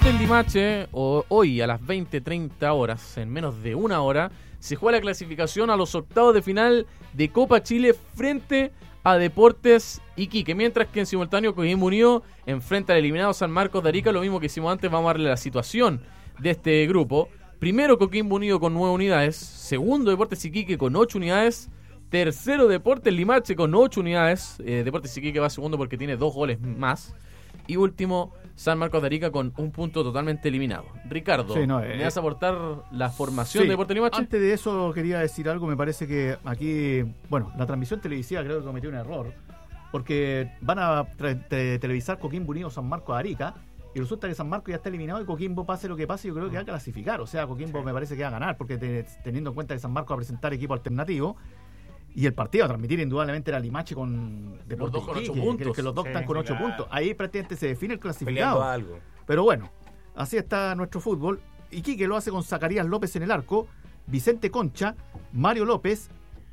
Deportes Limache, hoy a las 20:30 horas, en menos de una hora, se juega la clasificación a los octavos de final de Copa Chile frente a Deportes Iquique, mientras que en simultáneo Coquimbo Unido enfrenta al eliminado San Marcos de Arica. Lo mismo que hicimos antes, vamos a darle la situación de este grupo. Primero Coquimbo Unido con 9 unidades, segundo Deportes Iquique con 8 unidades, tercero Deportes Limache con 8 unidades, Deportes Iquique va segundo porque tiene 2 goles más, y último San Marcos de Arica con un punto totalmente eliminado. Ricardo, ¿me vas a aportar la formación de Deportes Limache? Antes de eso quería decir algo. Me parece que aquí, la transmisión televisiva creo que cometió un error, porque van a televisar Coquimbo Unido San Marcos de Arica, y resulta que San Marcos ya está eliminado y Coquimbo, pase lo que pase, yo creo que va a clasificar. O sea, Coquimbo me parece que va a ganar, porque teniendo en cuenta que San Marcos va a presentar equipo alternativo, y el partido a transmitir indudablemente era Limache con Deportes Iquique, con 8 puntos, que los dos están con 8 puntos. Ahí prácticamente se define el clasificado. Algo. Pero bueno, así está nuestro fútbol. Iquique lo hace con Zacarías López en el arco, Vicente Concha, Mario López,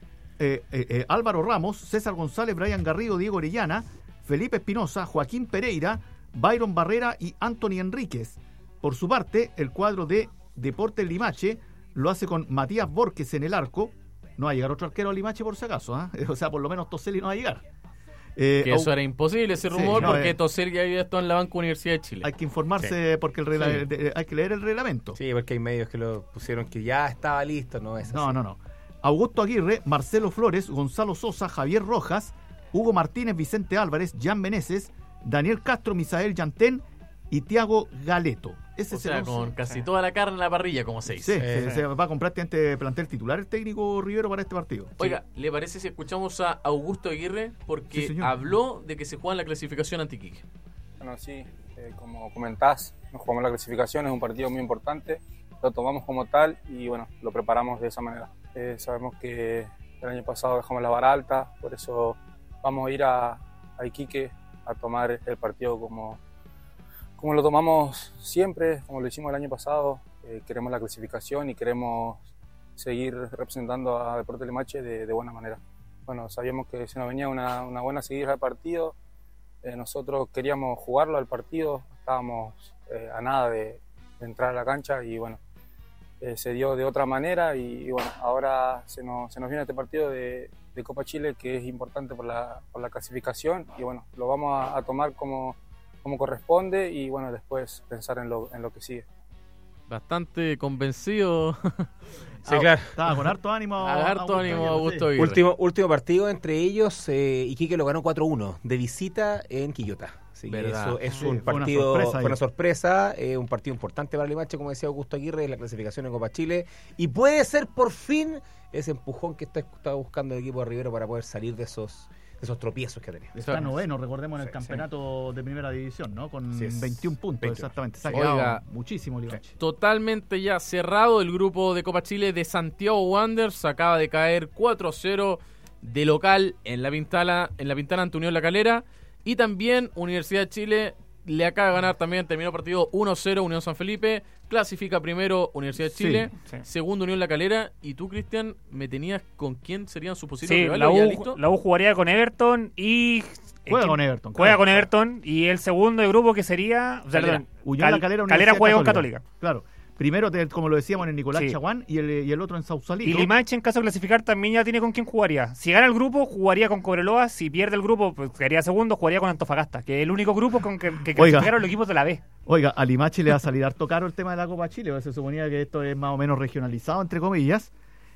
Álvaro Ramos, César González, Brian Garrido, Diego Orellana, Felipe Espinosa, Joaquín Pereira, Byron Barrera y Anthony Enríquez. Por su parte, el cuadro de Deportes Limache lo hace con Matías Borges en el arco. No va a llegar otro arquero a Limache por si acaso, O sea, por lo menos Toselli no va a llegar. Que eso era imposible, ese rumor, porque Toselli había estado en la banca Universidad de Chile. Hay que informarse, porque hay que leer el reglamento. Sí, porque hay medios que lo pusieron que ya estaba listo, no es así. No. Augusto Aguirre, Marcelo Flores, Gonzalo Sosa, Javier Rojas, Hugo Martínez, Vicente Álvarez, Jan Meneses, Daniel Castro, Misael Yantén y Tiago Galeto. Con casi toda la carne en la parrilla, como se dice. Se va a comprar este plantel titular el técnico Rivero para este partido. Oiga, ¿le parece si escuchamos a Augusto Aguirre? Porque habló de que se juega en la clasificación ante Iquique. Bueno, sí, como comentás, nos jugamos la clasificación, es un partido muy importante, lo tomamos como tal y bueno, lo preparamos de esa manera. Sabemos que el año pasado dejamos la vara alta, por eso vamos a ir a Iquique a tomar el partido como lo tomamos siempre, como lo hicimos el año pasado. Queremos la clasificación y queremos seguir representando a Deportes Limache de buena manera. Bueno, sabíamos que se nos venía una buena seguida al partido. Nosotros queríamos jugarlo al partido, estábamos a nada de entrar a la cancha y bueno, se dio de otra manera y bueno, ahora se nos viene este partido de Copa Chile, que es importante por la clasificación y bueno, lo vamos a tomar como corresponde y bueno, después pensar en lo que sigue. Bastante convencido. Sí, claro. Estaba con harto ánimo. Augusto Aguirre. Último partido entre ellos, Iquique lo ganó 4-1 de visita en Quillota. Así que eso es un partido, fue una sorpresa, un partido importante para Limache, como decía Augusto Aguirre, en la clasificación en Copa Chile, y puede ser por fin ese empujón que está buscando el equipo de Rivero para poder salir de esos tropiezos que tenía. Está noveno, recordemos, en el campeonato de primera división, ¿no? Con 21 puntos, 21. Exactamente. Se ha quedado muchísimo Limache. Totalmente ya cerrado el grupo de Copa Chile de Santiago Wanderers. Acaba de caer 4-0 de local en la Pintana ante Unión La Calera. Y también Universidad de Chile le acaba de ganar también, terminó el partido 1-0 Unión San Felipe, clasifica primero Universidad de Chile, segundo Unión La Calera. Y tú, Cristian, me tenías con quién serían sus posibles rivales. La U jugaría con Everton y... Juega con Everton. Juega con Everton y el segundo de grupo que sería... Unión La Calera, Calera juega con Católica. Claro. Primero, como lo decíamos, en Nicolás Chaguán y el otro en Sausalito. Y Limache, en caso de clasificar, también ya tiene con quién jugaría. Si gana el grupo, jugaría con Cobreloa. Si pierde el grupo, pues quedaría segundo, jugaría con Antofagasta, que es el único grupo con que clasificaron los equipos de la B. Oiga, a Limache le va a salir harto caro el tema de la Copa Chile, porque se suponía que esto es más o menos regionalizado, entre comillas.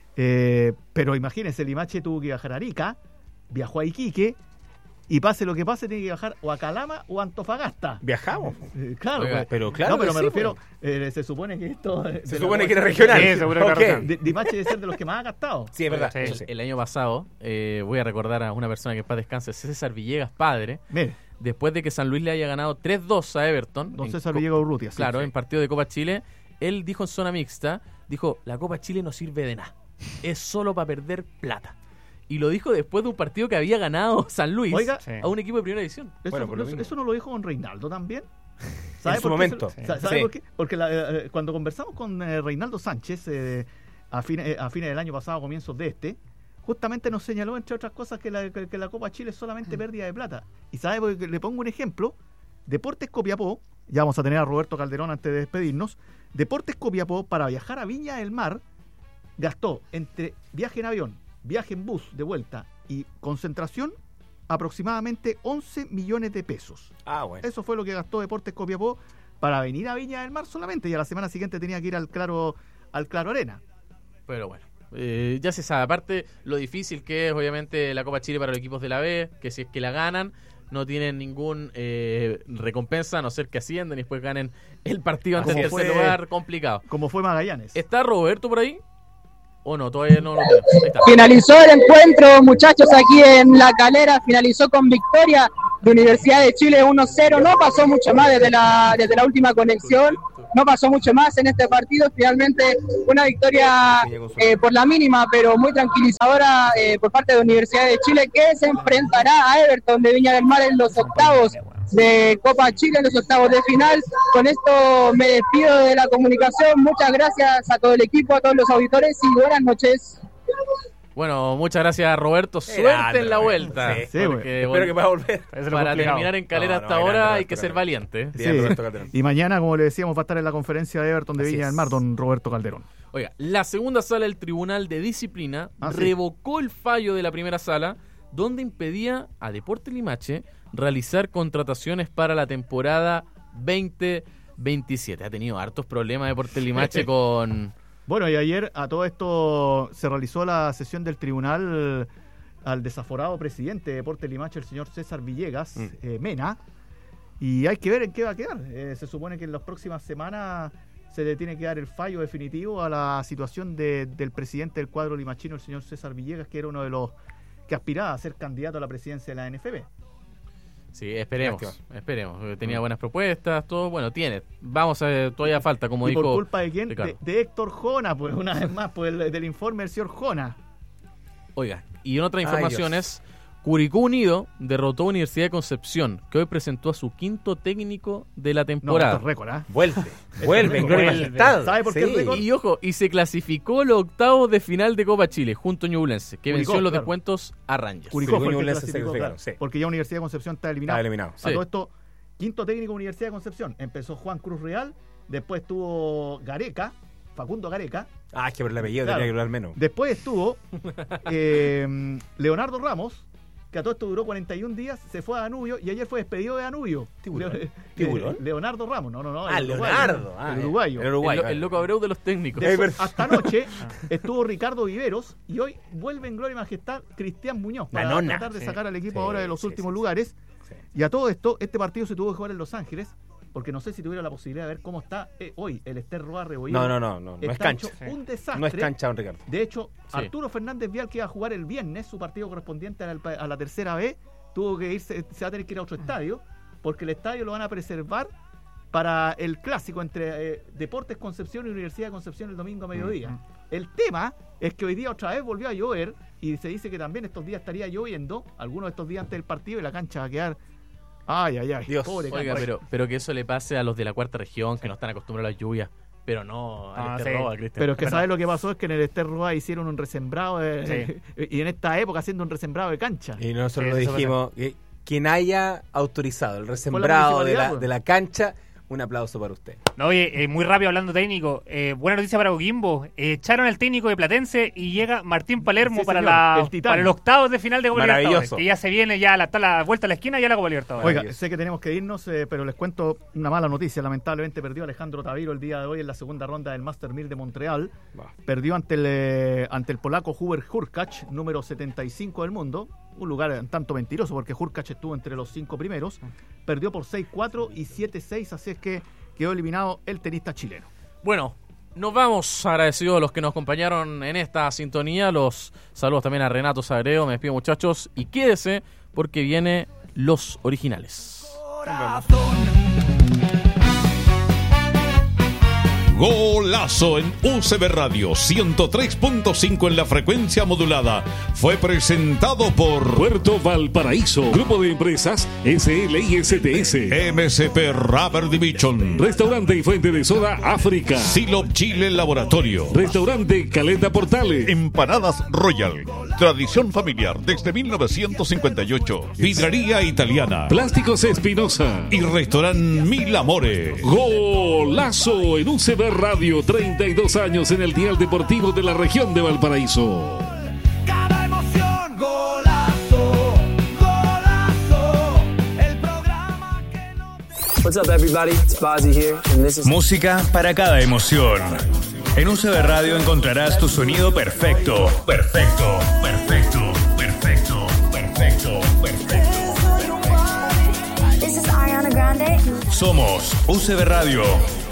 Pero imagínense, Limache tuvo que viajar a Arica, viajó a Iquique, y pase lo que pase, tiene que viajar o a Calama o a Antofagasta. Viajamos. Claro, oiga, pero claro. No, pero me refiero, se supone que esto... Se supone que era regional. Sí, seguro que Limache debe ser de los que más ha gastado. Sí, es verdad. El año pasado, voy a recordar a una persona que en paz descanse, César Villegas, padre. Mire. Después de que San Luis le haya ganado 3-2 a Everton. Don César Villegas Urrutia. Claro, en partido de Copa Chile. Él dijo en zona mixta, la Copa Chile no sirve de nada. Es solo para perder plata. Y lo dijo después de un partido que había ganado San Luis a un equipo de primera división. Eso no lo dijo con Reinaldo también. En su momento. ¿Sabe por qué? Porque cuando conversamos con Reinaldo Sánchez a fines del año pasado, comienzos de justamente nos señaló, entre otras cosas, que la Copa Chile es solamente pérdida de plata. Y ¿sabe? Porque le pongo un ejemplo. Deportes Copiapó ya vamos a tener a Roberto Calderón antes de despedirnos. Deportes Copiapó, para viajar a Viña del Mar, gastó entre viaje en avión, viaje en bus de vuelta y concentración aproximadamente 11 millones de pesos. Bueno. Eso fue lo que gastó Deportes Copiapó para venir a Viña del Mar solamente, y a la semana siguiente tenía que ir al Claro Arena. Pero bueno, ya se sabe, aparte lo difícil que es obviamente la Copa Chile para los equipos de la B, que si es que la ganan no tienen ningún recompensa, a no ser que asciendan y después ganen el partido antes del tercer lugar, complicado. Como fue Magallanes. ¿Está Roberto por ahí? ¿O no? Todavía no lo tenemos. Ahí está. Finalizó el encuentro, muchachos, aquí en La Calera, finalizó con victoria de Universidad de Chile 1-0, no pasó mucho más desde la última conexión, no pasó mucho más en este partido, finalmente una victoria por la mínima, pero muy tranquilizadora por parte de Universidad de Chile, que se enfrentará a Everton de Viña del Mar en los octavos de Copa Chile, en los octavos de final. Con esto me despido de la comunicación, muchas gracias a todo el equipo, a todos los auditores y buenas noches. Bueno, muchas gracias, Roberto. Suerte en la vuelta. Sí, espero que pueda volver. Para terminar en Calera hasta ahora hay que ser valiente. Sí. Y mañana, como le decíamos, va a estar en la conferencia de Everton de Viña del Mar, don Roberto Calderón. Oiga, la segunda sala del Tribunal de Disciplina revocó el fallo de la primera sala, donde impedía a Deportes Limache realizar contrataciones para la temporada 2027. Ha tenido hartos problemas Deportes Limache con... Bueno, y ayer a todo esto se realizó la sesión del tribunal al desaforado presidente de Deportes Limache, el señor César Villegas Mena, y hay que ver en qué va a quedar. Se supone que en las próximas semanas se le tiene que dar el fallo definitivo a la situación del presidente del cuadro limachino, el señor César Villegas, que era uno de los que aspiraba a ser candidato a la presidencia de la NFB. Sí, esperemos. Tenía buenas propuestas, todo. Bueno, tiene. Vamos a ver, todavía falta, como dijo. ¿Por culpa de quién? De Héctor Jona, pues una vez más, pues del informe del señor Jona. Oiga, y en otras informaciones, Curicó Unido derrotó a Universidad de Concepción, que hoy presentó a su quinto técnico de la temporada. No, esto es récord, ¿eh? Vuelve, Gloria y Majestad. ¿Sabe por qué es récord? Y ojo, y se clasificó los octavos de final de Copa Chile, junto a Ñublense, que venció en los descuentos a Rangers. Curicó fue el que clasificó, claro, porque ya Universidad de Concepción está eliminado. Sí. A todo esto, quinto técnico de Universidad de Concepción. Empezó Juan Cruz Real, después estuvo Gareca, Facundo Gareca. Es que por el apellido tenía que hablar menos. Después estuvo Leonardo Ramos, que a todo esto duró 41 días, se fue a Danubio y ayer fue despedido de Danubio. ¿Tiburón? Leonardo Ramos, no. Leonardo. El uruguayo. El loco Abreu de los técnicos. Hasta anoche estuvo Ricardo Viveros y hoy vuelve en Gloria y Majestad Cristian Muñoz para tratar de sacar al equipo ahora de los últimos lugares. Sí. Y a todo esto, este partido se tuvo que jugar en Los Ángeles, porque no sé si tuviera la posibilidad de ver cómo está hoy el Ester Roa Rebolledo. No es cancha. Un desastre. No es cancha, don Ricardo. De hecho, Arturo Fernández Vial, que iba a jugar el viernes su partido correspondiente a la tercera B, tuvo que irse, se va a tener que ir a otro estadio, porque el estadio lo van a preservar para el clásico entre Deportes Concepción y Universidad de Concepción el domingo a mediodía. El tema es que hoy día otra vez volvió a llover y se dice que también estos días estaría lloviendo, algunos de estos días antes del partido, y la cancha va a quedar... Ay, Dios. Pobre. Oiga, pero que eso le pase a los de la cuarta región, que no están acostumbrados a las lluvias, pero no al Ester Roa, Cristian. Pero es que ¿sabes lo que pasó? Es que en el Ester Roa hicieron un resembrado y en esta época haciendo un resembrado de cancha. Y nosotros lo dijimos, quien haya autorizado el resembrado de la cancha, un aplauso para usted. No, oye, muy rápido hablando técnico, buena noticia para Coquimbo, echaron al técnico de Platense y llega Martín Palermo para el octavos de final de Copa Libertadores, que ya se viene, ya está la vuelta a la esquina, ya la Copa Libertadores. Oiga, sé que tenemos que irnos, pero les cuento una mala noticia. Lamentablemente perdió Alejandro Taviro el día de hoy en la segunda ronda del Master 1000 de Montreal. Perdió ante el polaco Hubert Hurkacz, número 75 del mundo. Un lugar un tanto mentiroso, porque Hurkacz estuvo entre los 5 primeros. Perdió por 6-4 y 7-6, así es que quedó eliminado el tenista chileno. Bueno, nos vamos, agradecidos a los que nos acompañaron en esta sintonía. Los saludos también a Renato Sagredo. Me despido, muchachos, y quédese porque viene Los Originales. Golazo en UCB Radio 103.5 en la frecuencia modulada. Fue presentado por Puerto Valparaíso, Grupo de Empresas SLISTS, MSP Rubber Division, Restaurante y Fuente de Soda África, Silop Chile Laboratorio, Restaurante Caleta Portales, Empanadas Royal. Tradición familiar desde 1958. Vidrería italiana. Plásticos Espinosa. Y restaurante Mil Amores. Golazo en UCB Radio. 32 años en el dial deportivo de la región de Valparaíso. Cada emoción, golazo, golazo. El programa que no te... What's up, everybody? It's Bazzi here, and this is... Música para cada emoción. En UCB Radio encontrarás tu sonido perfecto. Perfecto, perfecto, perfecto, perfecto, perfecto. This is Ariana Grande. Somos UCB Radio.